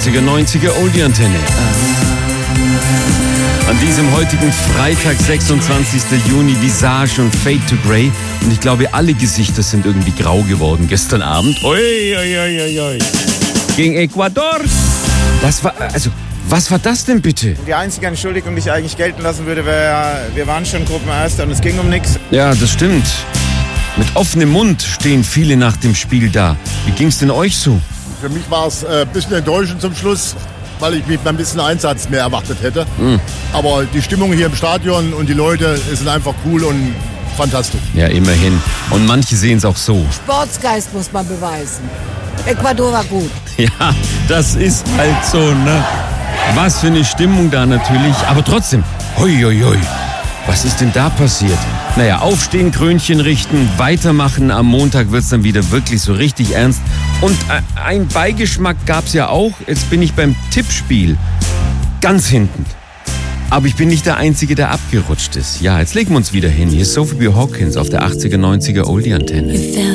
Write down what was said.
80er, 90er Oldie-Antenne. An diesem heutigen Freitag, 26. Juni, Visage und Fade to Grey. Und ich glaube, alle Gesichter sind irgendwie grau geworden gestern Abend. Ui, ui, ui, ui. Gegen Ecuador. Das war, also, was war das denn bitte? Die einzige Entschuldigung, die ich eigentlich gelten lassen würde, wäre, wir waren schon Gruppenerster und es ging um nichts. Ja, das stimmt. Mit offenem Mund stehen viele nach dem Spiel da. Wie ging's denn euch so? Für mich war es ein bisschen enttäuschend zum Schluss, weil ich mich ein bisschen Einsatz mehr erwartet hätte. Aber die Stimmung hier im Stadion und die Leute sind einfach cool und fantastisch. Ja, immerhin. Und manche sehen es auch so. Sportsgeist muss man beweisen. Ecuador war gut. Ja, das ist halt so, ne? Was für eine Stimmung da natürlich. Aber trotzdem, hoi, hoi, hoi. Was ist denn da passiert? Naja, aufstehen, Krönchen richten, weitermachen. Am Montag wird's dann wieder wirklich so richtig ernst. Und ein Beigeschmack gab's ja auch. Jetzt bin ich beim Tippspiel ganz hinten. Aber ich bin nicht der Einzige, der abgerutscht ist. Ja, jetzt legen wir uns wieder hin. Hier ist Sophie B. Hawkins auf der 80er, 90er Oldie-Antenne.